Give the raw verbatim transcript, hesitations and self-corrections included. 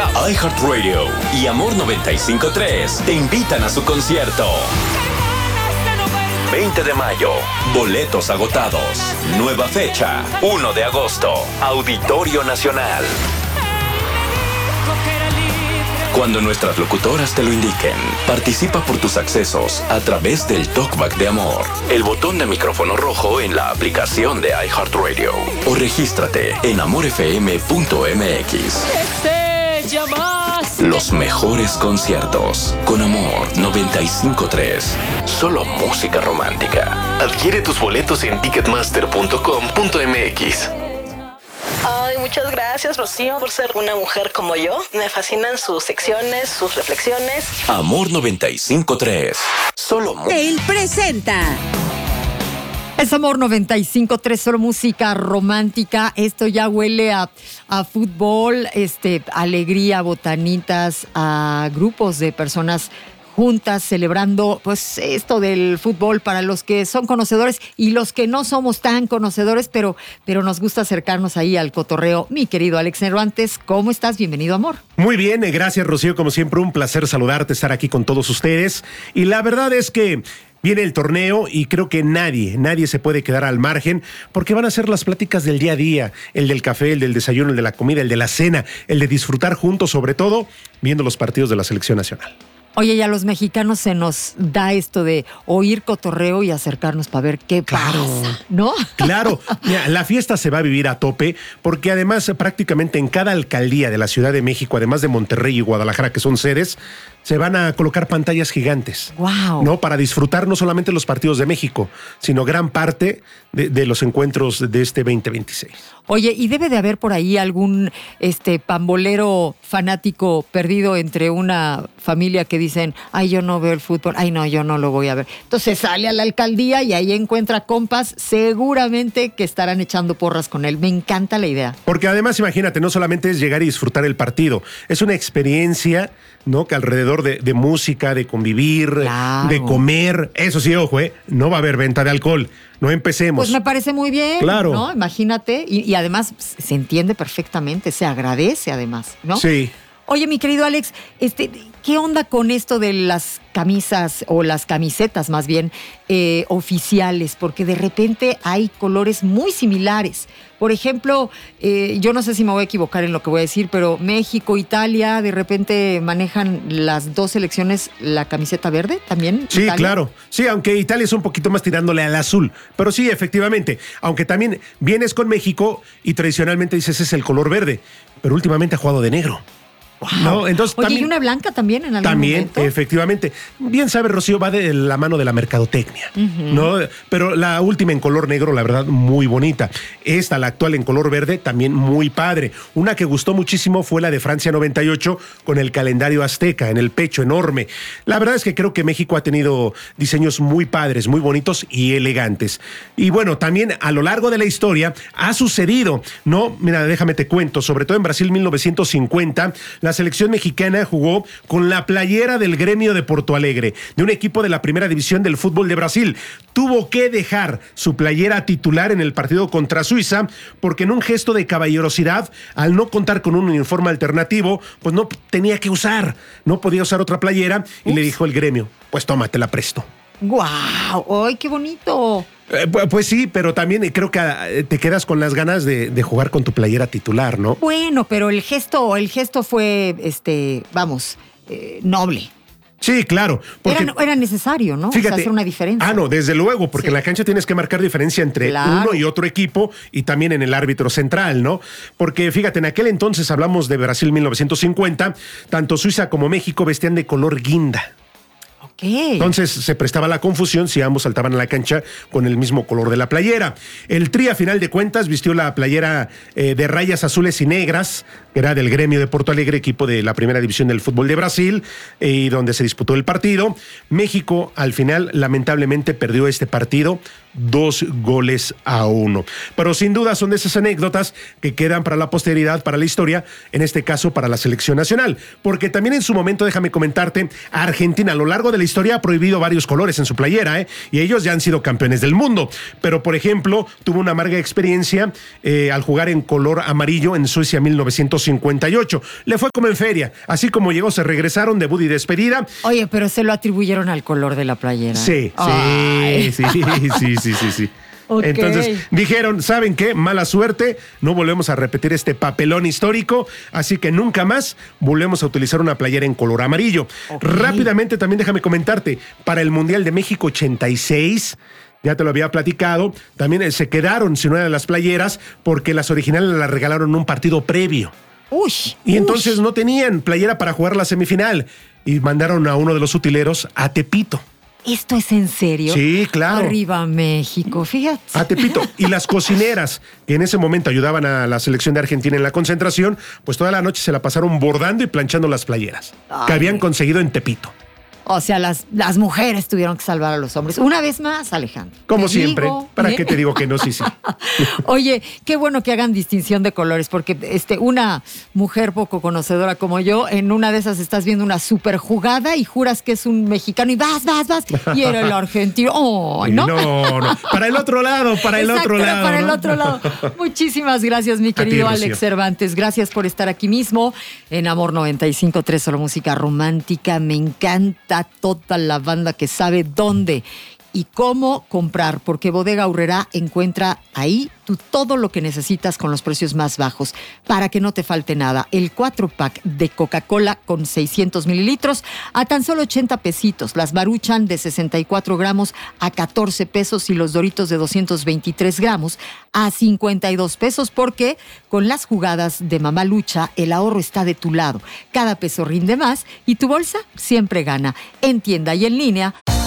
iHeartRadio y Amor noventa y cinco punto tres te invitan a su concierto. veinte de mayo, boletos agotados. Nueva fecha, primero de agosto, Auditorio Nacional. Cuando nuestras locutoras te lo indiquen, participa por tus accesos a través del Talkback de Amor, el botón de micrófono rojo en la aplicación de iHeartRadio, o regístrate en amor f m punto m x. Los mejores conciertos con Amor noventa y cinco punto tres. Solo música romántica. Adquiere tus boletos en ticketmaster punto com punto m x. Ay, muchas gracias, Rocío, por ser una mujer como yo. Me fascinan sus secciones, sus reflexiones. Amor noventa y cinco punto tres. Solo música. Él presenta. Es Amor noventa y cinco punto tres, solo música romántica. Esto ya huele a, a fútbol, este, alegría, botanitas, a grupos de personas juntas celebrando pues esto del fútbol para los que son conocedores y los que no somos tan conocedores, pero, pero nos gusta acercarnos ahí al cotorreo. Mi querido Alex Cervantes, ¿cómo estás? Bienvenido, Amor. Muy bien, gracias, Rocío. Como siempre, un placer saludarte, estar aquí con todos ustedes. Y la verdad es que viene el torneo y creo que nadie, nadie se puede quedar al margen porque van a ser las pláticas del día a día, el del café, el del desayuno, el de la comida, el de la cena, el de disfrutar juntos, sobre todo viendo los partidos de la selección nacional. Oye, y a los mexicanos se nos da esto de oír cotorreo y acercarnos para ver qué Claro. pasa, ¿no? Claro, mira, la fiesta se va a vivir a tope porque además prácticamente en cada alcaldía de la Ciudad de México, además de Monterrey y Guadalajara, que son sedes, se van a colocar pantallas gigantes. Wow. ¿No? Para disfrutar no solamente los partidos de México, sino gran parte de, de los encuentros de este veinte veintiséis. Oye, y debe de haber por ahí algún este pambolero fanático perdido entre una familia que dicen, ay, yo no veo el fútbol, ay, no, yo no lo voy a ver. Entonces sale a la alcaldía y ahí encuentra compas, seguramente que estarán echando porras con él. Me encanta la idea. Porque además, imagínate, no solamente es llegar y disfrutar el partido, es una experiencia, ¿no? Que alrededor de, de música, de convivir, Claro. de comer, eso sí, ojo, ¿eh? No va a haber venta de alcohol. No empecemos. Pues me parece muy bien, Claro. ¿no? Imagínate. Y, y además se entiende perfectamente, se agradece además, ¿no? Sí. Oye, mi querido Alex, este, ¿qué onda con esto de las camisas o las camisetas más bien eh, oficiales? Porque de repente hay colores muy similares. Por ejemplo, eh, yo no sé si me voy a equivocar en lo que voy a decir, pero México, Italia, de repente manejan las dos selecciones la camiseta verde también. Sí, Italia. claro. Sí, aunque Italia es un poquito más tirándole al azul. Pero sí, efectivamente. Aunque también vienes con México y tradicionalmente dices es el color verde. Pero últimamente ha jugado de negro. Wow. No, entonces Oye, también, ¿y una blanca también en algún También, momento? efectivamente. Bien sabe, Rocío, va de la mano de la mercadotecnia, Ujú. ¿no? Pero la última en color negro, la verdad, muy bonita. Esta, la actual en color verde, también muy padre. Una que gustó muchísimo fue la de Francia noventa y ocho con el calendario azteca en el pecho enorme. La verdad es que creo que México ha tenido diseños muy padres, muy bonitos y elegantes. Y bueno, también a lo largo de la historia ha sucedido, ¿no? Mira, déjame te cuento, sobre todo en Brasil mil novecientos cincuenta, la selección mexicana jugó con la playera del Gremio de Porto Alegre, de un equipo de la primera división del fútbol de Brasil. Tuvo que dejar su playera titular en el partido contra Suiza porque en un gesto de caballerosidad, al no contar con un uniforme alternativo, pues no tenía que usar, no podía usar otra playera y Ups. le dijo el Gremio, pues toma, te la presto. ¡Guau! ¡Ay, qué bonito! Eh, pu- pues sí, pero también creo que eh, te quedas con las ganas de, de jugar con tu playera titular, ¿no? Bueno, pero el gesto, el gesto fue, este, vamos, eh, noble. Sí, claro. Porque Era, era necesario, ¿no? Fíjate, O sea, hacer una diferencia. Ah, no, desde luego, porque Sí. en la cancha tienes que marcar diferencia entre Claro. uno y otro equipo y también en el árbitro central, ¿no? Porque fíjate, en aquel entonces hablamos de Brasil mil novecientos cincuenta, tanto Suiza como México vestían de color guinda. Ok. Entonces se prestaba la confusión si ambos saltaban a la cancha con el mismo color de la playera. El Tri, a final de cuentas, vistió la playera eh, de rayas azules y negras, que era del Gremio de Porto Alegre, equipo de la primera división del fútbol de Brasil, eh, y donde se disputó el partido. México, al final, lamentablemente perdió este partido dos goles a uno. Pero sin duda son de esas anécdotas que quedan para la posteridad, para la historia, en este caso para la selección nacional. Porque también en su momento, déjame comentarte, Argentina a lo largo de la historia ha prohibido varios colores en su playera, ¿eh? Y ellos ya han sido campeones del mundo. Pero, por ejemplo, tuvo una amarga experiencia eh, al jugar en color amarillo en Suecia mil novecientos cincuenta y ocho. Le fue como en feria. Así como llegó, se regresaron, debut y despedida. Oye, pero se lo atribuyeron al color de la playera. Sí, Ay. sí, sí, sí, sí, sí, sí. Okay. Entonces dijeron, ¿saben qué? Mala suerte, no volvemos a repetir este papelón histórico, así que nunca más volvemos a utilizar una playera en color amarillo. Okay. Rápidamente también déjame comentarte, para el Mundial de México ochenta y seis, ya te lo había platicado, también se quedaron sin una de las playeras porque las originales las regalaron en un partido previo. Uy, y uy. entonces no tenían playera para jugar la semifinal y mandaron a uno de los utileros a Tepito. ¿Esto es en serio? Sí, claro. Arriba México, fíjate. A Tepito. Y las cocineras, que en ese momento ayudaban a la selección de Argentina en la concentración, pues toda la noche se la pasaron bordando y planchando las playeras Ay. que habían conseguido en Tepito. O sea, las, las mujeres tuvieron que salvar a los hombres. Una vez más, Alejandro. Como siempre. Digo, ¿Para ¿eh? qué te digo que no? Sí, sí. Oye, qué bueno que hagan distinción de colores, porque este, una mujer poco conocedora como yo, en una de esas estás viendo una super jugada y juras que es un mexicano y vas, vas, vas, y era el argentino. Oh, ¿no? No, no. Para el otro lado, para el Exacto, otro lado. Para ¿no? el otro lado. Muchísimas gracias, mi querido ti, Alex Cervantes. Gracias por estar aquí mismo en Amor noventa y cinco punto tres, solo música romántica. Me encanta toda la banda que sabe dónde y cómo comprar, porque Bodega Aurrerá encuentra ahí tú todo lo que necesitas con los precios más bajos, para que no te falte nada. El cuatro pack de Coca-Cola con seiscientos mililitros a tan solo ochenta pesitos, las Maruchan de sesenta y cuatro gramos a catorce pesos y los Doritos de doscientos veintitrés gramos a cincuenta y dos pesos, porque con las jugadas de Mamá Lucha el ahorro está de tu lado. Cada peso rinde más y tu bolsa siempre gana. En tienda y en línea.